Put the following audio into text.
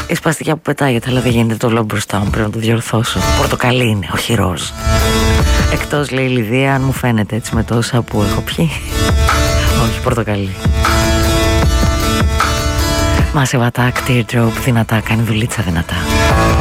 Η σπαστικιά που πετάγεται, αλλά δεν γίνεται το λόγο μπροστά μου. Πρέπει να το διορθώσω. Πορτοκαλί είναι, όχι ροζ. Εκτός, λέει η Λιδία, αν μου φαίνεται έτσι με τόσα που έχω πιει. Όχι, πορτοκαλί. Massive Attack, Teardrop, δυνατά, κάνει δουλίτσα δυνατά.